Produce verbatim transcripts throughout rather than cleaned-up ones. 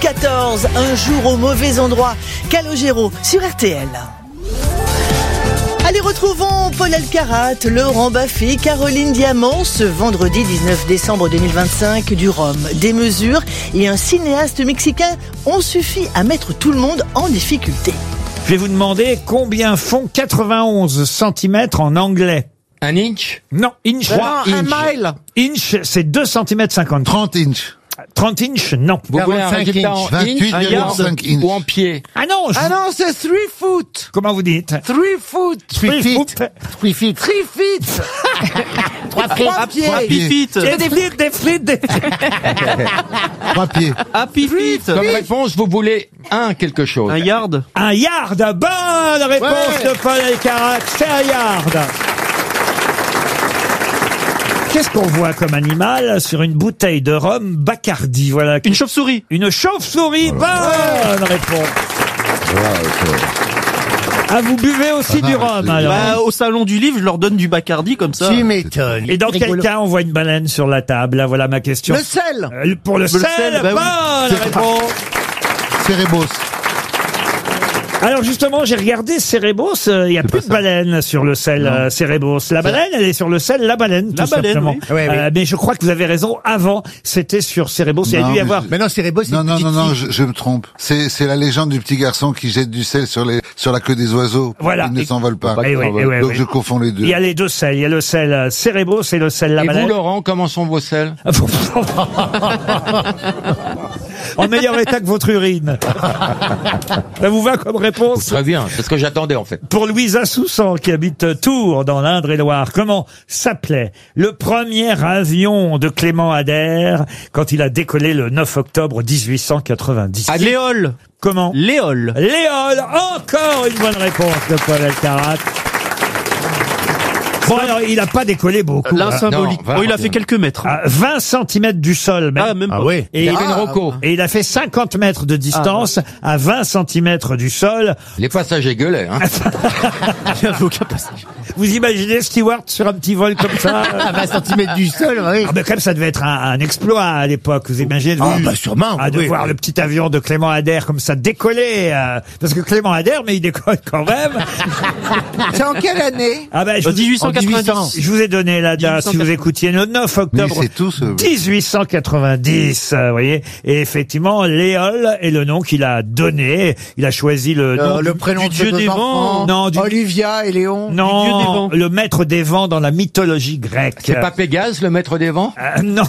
quatorze, un jour au mauvais endroit. Calogero sur R T L. Allez, retrouvons Paul Alcarat, Laurent Baffy, Caroline Diamant ce vendredi dix-neuf décembre deux mille vingt-cinq du Rhum. Des mesures et un cinéaste mexicain ont suffi à mettre tout le monde en difficulté. Je vais vous demander combien font quatre-vingt-onze centimètres en anglais. Un inch? Non, inch. trois Un inch. mile. Inch, c'est deux centimètres cinquante. trente inches. trente inch, non. Vous voulez un quarante-cinq résultat en inch. inch, vingt-huit un virgule yard cinq inch. ou en pied? Ah non, je- Ah non, c'est three foot. comment vous dites? Three foot. Three feet. Three feet. Three feet. Trois pieds. Trois pieds. Happy feet. Des frites, des frites, des Trois pieds. Happy feet. Comme réponse, vous voulez un quelque chose. Un yard. Un yard. Bonne réponse Ouais. de Paul Alcarat. C'est un yard. Qu'est-ce qu'on voit comme animal sur une bouteille de rhum Bacardi? Voilà. Une chauve-souris. Une chauve-souris. Bonne réponse. Ah, vous buvez aussi Ah, du non, rhum, c'est- alors? Bah, au salon du livre, je leur donne du Bacardi comme ça. Tu m'étonnes. Et dans quel Rigolo. cas on voit une baleine sur la table? Là, voilà ma question. Le sel. Euh, Pour le, Le sel, sel, bah oui. bonne C'est- réponse. Cérébos. Alors justement, j'ai regardé Cérébos, euh, il y a plus de baleine sur le sel euh, Cérébos. La baleine, elle est sur le sel, la baleine, La tout baleine, simplement. oui. Oui, oui. Euh, mais je crois que vous avez raison, avant, c'était sur Cérébos, il y a Non, dû y mais avoir... je- Mais non, Cérébos, c'est Non, une non, petite non, non, fille. je, je me trompe. C'est, c'est la légende du petit garçon qui jette du sel sur les, sur la queue des oiseaux. Voilà. Il ne Et- s'envole pas. Eh oui, eh oui, Donc oui. je confonds les deux. Il y a les deux sels, il y a le sel euh, Cérébos et le sel la Et baleine. vous, Laurent, comment sont vos sels? En meilleur état que votre urine. Ça vous va comme réponse? Très bien, c'est ce que j'attendais en fait. Pour Louisa Soussan, qui habite Tours, dans l'Indre-et-Loire, comment s'appelait le premier avion de Clément Ader quand il a décollé le neuf octobre dix-huit cent quatre-vingt-dix? Ah, Léol. Comment? Léol. Léol, encore une bonne réponse de Paul Alcarat. Bon, alors, il n'a pas décollé beaucoup. L'un hein. symbolique. Non, Oh, il a fait quelques mètres. À vingt centimètres du sol, même. Ah, même pas. Ah oui. Et, Il a fait il, une roco. et il a fait cinquante mètres de distance à vingt centimètres du sol. Les passagers gueulaient, hein. Il n'y avait aucun passage. Vous imaginez Stewart sur un petit vol comme ça? À vingt centimètres du sol, oui. Ah, mais quand même, ça devait être un, un exploit à l'époque. Vous imaginez de, Ah, bah, sûrement. ah, de oui, voir oui. le petit avion de Clément Ader comme ça décoller. euh, parce que Clément Ader, mais il décolle quand même. C'est en quelle année? Ah ben, je, En vous, dix-huit cent quatre-vingt-dix. je vous ai donné la date, si vous écoutiez, le neuf Mais octobre c'est tout ce... dix-huit cent quatre-vingt-dix, euh, vous voyez. Et effectivement, Léol est le nom qu'il a donné. Il a choisi le nom Euh, du- le prénom du de dieu ses deux des enfants. vents. Non, du- Olivia et Léon. dieu des non, vents. le maître des vents dans la mythologie grecque. C'est pas Pégase, le maître des vents? Euh, non.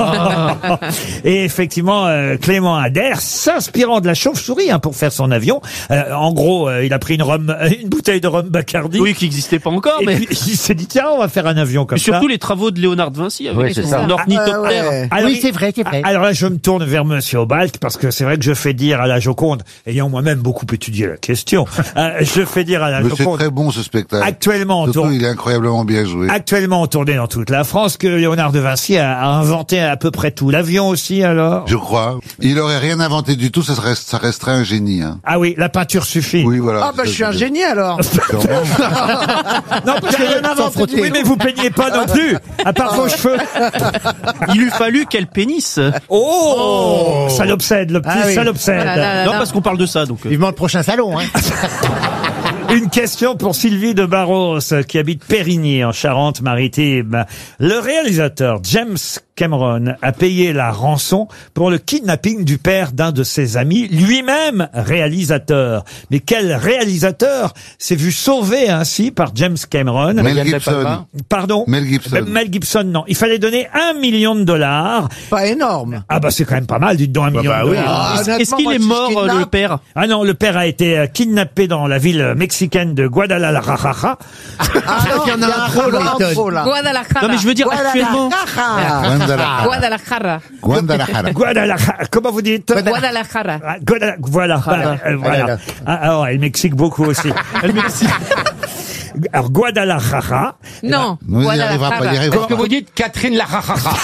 Et effectivement, euh, Clément Ader, s'inspirant de la chauve-souris hein, pour faire son avion. Euh, en gros, euh, il a pris une rhum, une bouteille de rhum Bacardi. Oui, qui n'existait pas encore, Et mais. puis il s'est dit tiens, on va faire un avion comme Et surtout ça. les travaux de Léonard de Vinci avec Oui, c'est son ça. ornithoptère. Ah, ouais. Alors, oui, il- c'est vrai, c'est vrai. Alors là, je me tourne vers Monsieur Obalk parce que c'est vrai que je fais dire à la Joconde, ayant moi-même beaucoup étudié la question, euh, je fais dire à la Mais c'est Joconde, très bon ce spectacle. actuellement, en Surtout, tour- il est incroyablement bien joué. actuellement en tournée dans toute la France, que Léonard de Vinci a, a inventé à peu près tout. L'avion aussi, alors? Je crois. Il aurait rien inventé du tout, ça, serait, ça resterait un génie. Hein. Ah oui, la peinture suffit. Oui, voilà. Ah, bah, je suis un génie, alors. Sûrement. Non, parce que J'ai rien inventé. oui, mais vous peignez pas non plus, à part vos cheveux. Il lui fallut quel pénis. Oh, ça l'obsède, le petit, Ah oui. ça l'obsède. Oh là là là Non, là. parce qu'on parle de ça, donc. euh. Vivement le prochain salon, hein. Une question pour Sylvie de Barros, qui habite Périgny, en Charente-Maritime. Le réalisateur James Cameron a payé la rançon pour le kidnapping du père d'un de ses amis, lui-même réalisateur. Mais quel réalisateur s'est vu sauvé ainsi par James Cameron? Mel Yann Gibson. Lepalma. Pardon? Mel Gibson. Euh, Mel Gibson, non. Il fallait donner un million de dollars. Pas énorme. Ah bah c'est quand même pas mal, dites donc un million bah de oui. dollars. Ah, Est-ce honnêtement, qu'il moi, est si je mort, euh, kidnappe- le père? Ah non, le père a été euh, kidnappé dans la ville mexicaine de Guadalajara. Ah non, il y en a un trop, là. Trop, là. Guadalajara. Non, mais je veux dire actuellement. Guadalajara. Guadalajara. Guadalajara. Guadalajara. Guadalajara. Comment vous dites? Guadalajara. Ah, Guadala- Voilà. Bah, euh, voilà. Ah, alors, elle Mexique beaucoup aussi. Elle Mexique. Alors, Guadalajara. Non. Non, il n'y arrivera pas, il y Guadalajara. arrivera Est-ce que pas. vous dites Catherine la rahaha?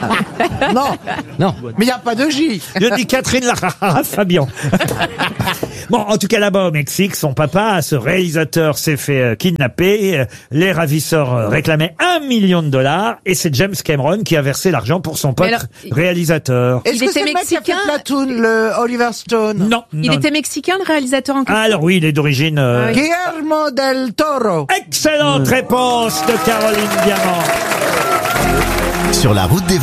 Non, Non. mais il n'y a pas de J. Je dis Catherine Lara, Fabian. Bon, en tout cas, là-bas au Mexique, son papa, ce réalisateur, s'est fait euh, kidnapper. Euh, Les ravisseurs euh, réclamaient un million de dollars et c'est James Cameron qui a versé l'argent pour son pote Mais alors, réalisateur. Est-ce Il que était c'est le mec qui a fait mexicain Platoon, le Oliver Stone? Non, Il non. était mexicain, le réalisateur en question. Ah, alors oui, il est d'origine... euh, Ah oui. Guillermo del Toro. Excellente réponse de Caroline Diamant. Sur la route des